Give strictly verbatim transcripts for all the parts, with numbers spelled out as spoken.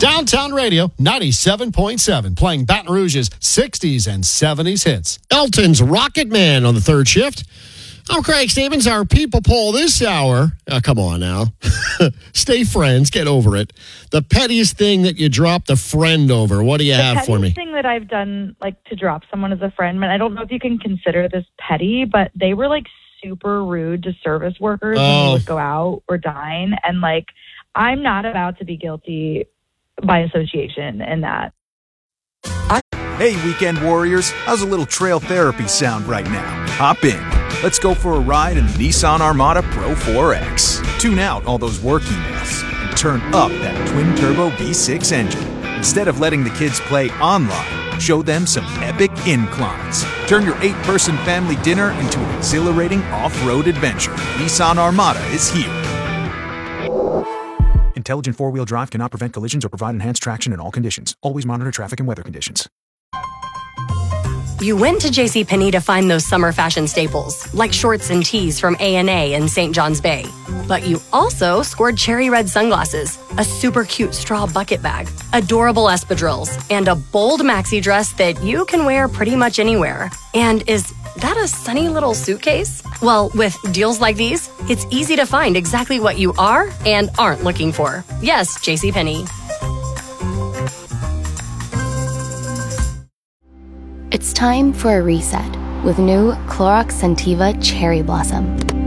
Downtown Radio ninety-seven point seven, playing Baton Rouge's sixties and seventies hits. Elton's Rocket Man on the third shift. I'm Craig Stevens. Our people poll this hour. Oh, come on now. Stay friends. Get over it. The pettiest thing that you dropped a friend over. What do you the have for me? The pettiest thing that I've done, like, to drop someone as a friend, and I don't know if you can consider this petty, but they were, like, super rude to service workers oh. when we would go out or dine. And, like, I'm not about to be guilty by association in that. Hey, weekend warriors. How's a little trail therapy sound right now? Hop in. Let's go for a ride in the Nissan Armada Pro four X. Tune out all those work emails and turn up that twin-turbo V six engine. Instead of letting the kids play online, show them some epic inclines. Turn your eight-person family dinner into an exhilarating off-road adventure. Nissan Armada is here. Intelligent four-wheel drive cannot prevent collisions or provide enhanced traction in all conditions. Always monitor traffic and weather conditions. You went to JCPenney to find those summer fashion staples, like shorts and tees from A and A in Saint John's Bay. But you also scored cherry red sunglasses, a super cute straw bucket bag, adorable espadrilles, and a bold maxi dress that you can wear pretty much anywhere. And is that a sunny little suitcase? Well, with deals like these, it's easy to find exactly what you are and aren't looking for. Yes, JCPenney. It's time for a reset with new Clorox Scentiva Cherry Blossom.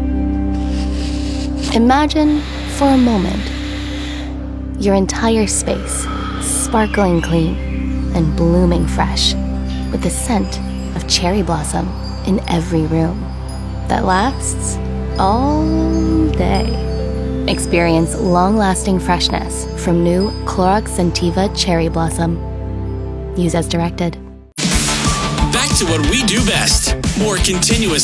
Imagine, for a moment, your entire space sparkling clean and blooming fresh with the scent of cherry blossom in every room that lasts all day. Experience long-lasting freshness from new Clorox Scentiva Cherry Blossom. Use as directed. Back to what we do best. More continuous